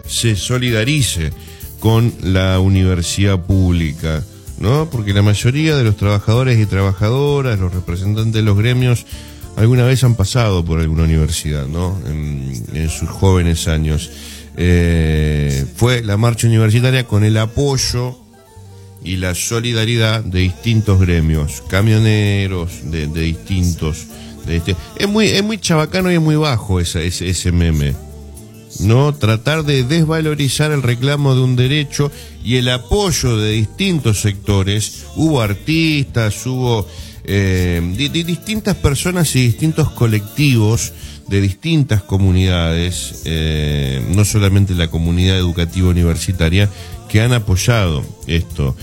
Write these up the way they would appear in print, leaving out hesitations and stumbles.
se solidarice con la universidad pública, ¿no? Porque la mayoría de los trabajadores y trabajadoras, los representantes de los gremios, alguna vez han pasado por alguna universidad, ¿no? En sus jóvenes años. Fue la marcha universitaria con el apoyo y la solidaridad de distintos gremios, camioneros de distintos. Es muy chabacano y es muy bajo ese meme, ¿no? Tratar de desvalorizar el reclamo de un derecho y el apoyo de distintos sectores. Hubo artistas, hubo distintas personas y distintos colectivos de distintas comunidades, no solamente la comunidad educativa universitaria, que han apoyado esto.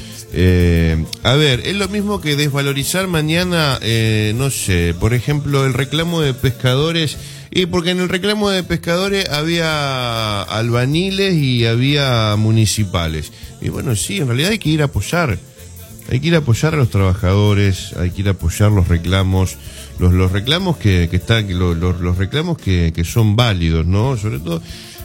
A ver, es lo mismo que desvalorizar mañana, no sé, por ejemplo, el reclamo de pescadores, y porque en el reclamo de pescadores había albañiles y había municipales. Y bueno, sí, en realidad hay que ir a apoyar. Hay que ir a apoyar a los trabajadores, hay que ir a apoyar los reclamos, los reclamos los reclamos que son válidos, ¿no? Sobre todo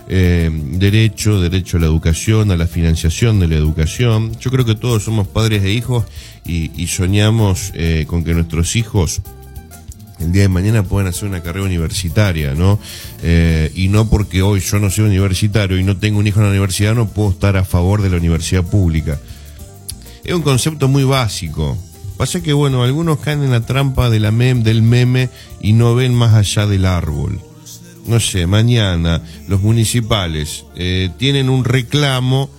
derecho a la educación, a la financiación de la educación. Yo creo que todos somos padres de hijos y soñamos con que nuestros hijos el día de mañana puedan hacer una carrera universitaria, ¿no? Y no porque hoy yo no soy universitario y no tengo un hijo en la universidad, no puedo estar a favor de la universidad pública. Es un concepto muy básico. Pasa que, bueno, algunos caen en la trampa del meme y no ven más allá del árbol. No sé, mañana los municipales tienen un reclamo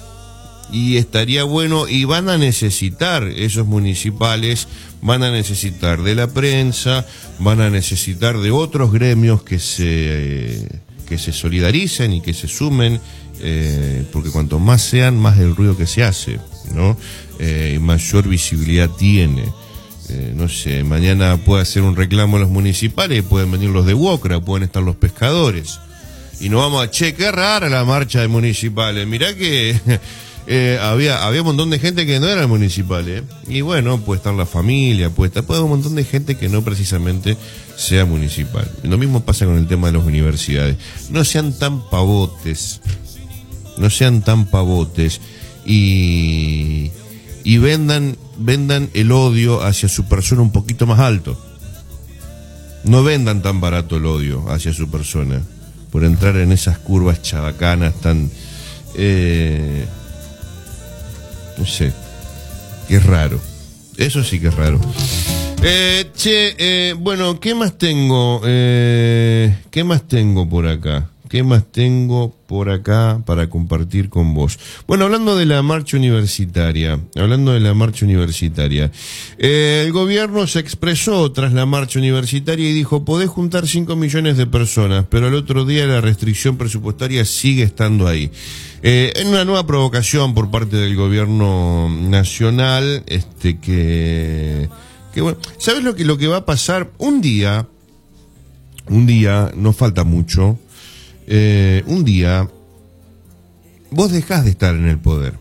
y estaría bueno, y van a necesitar, esos municipales van a necesitar de la prensa, van a necesitar de otros gremios que se solidaricen y que se sumen, porque cuanto más sean, más el ruido que se hace, ¿no? Mayor visibilidad tiene. No sé, mañana puede hacer un reclamo a los municipales, pueden venir los de Wokra, pueden estar los pescadores. Y nos vamos a, qué rara la marcha de municipales. Mirá que había un montón de gente que no era municipal, y bueno, puede estar la familia, puede haber un montón de gente que no precisamente sea municipal. Lo mismo pasa con el tema de las universidades. No sean tan pavotes, y vendan el odio hacia su persona un poquito más alto. No vendan tan barato el odio hacia su persona por entrar en esas curvas chabacanas tan no sé, que es raro. Eso sí que es raro. Bueno, ¿qué más tengo? ¿Qué más tengo por acá? ¿Qué más tengo por acá para compartir con vos? Bueno, hablando de la marcha universitaria, el gobierno se expresó tras la marcha universitaria y dijo: podés juntar 5 millones de personas, pero al otro día la restricción presupuestaria sigue estando ahí. En una nueva provocación por parte del gobierno nacional, que bueno, ¿sabes lo que va a pasar? Un día, no falta mucho. Un día vos dejás de estar en el poder.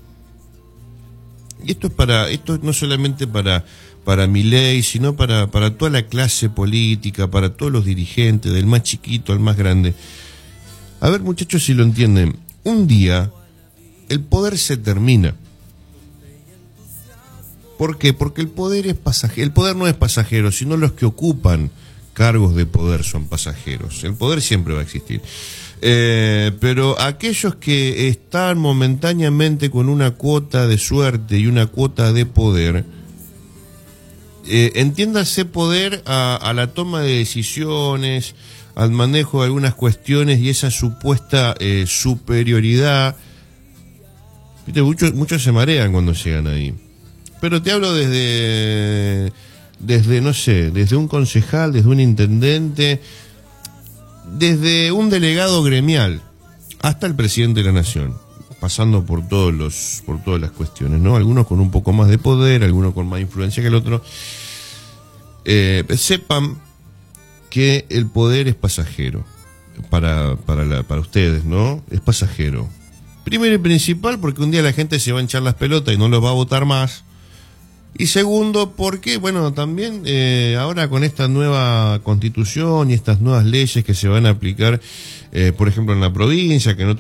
Y esto no solamente para Milei, sino para toda la clase política, para todos los dirigentes, del más chiquito al más grande. A ver, muchachos, si lo entienden. Un día el poder se termina. ¿Por qué? Porque el poder es pasajero. El poder no es pasajero, sino los que ocupan cargos de poder son pasajeros. El poder siempre va a existir. Pero aquellos que están momentáneamente con una cuota de suerte y una cuota de poder, entiéndase poder a la toma de decisiones, al manejo de algunas cuestiones y esa supuesta superioridad. ¿Viste? Muchos se marean cuando llegan ahí. Pero te hablo desde no sé, desde un concejal, desde un intendente, desde un delegado gremial, hasta el presidente de la nación, pasando por todas las cuestiones, ¿no? Algunos con un poco más de poder, algunos con más influencia que el otro. Sepan que el poder es pasajero para ustedes, ¿no? Es pasajero. Primero y principal, porque un día la gente se va a hinchar las pelotas y no los va a votar más. Y segundo, porque, bueno, también ahora con esta nueva constitución y estas nuevas leyes que se van a aplicar, por ejemplo, en la provincia, que en otros